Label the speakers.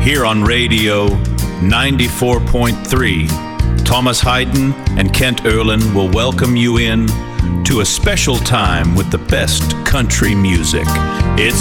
Speaker 1: Here on Radio 94.3, Thomas Hayden and Kent Erlin will welcome you in to a special time with the best country music. It's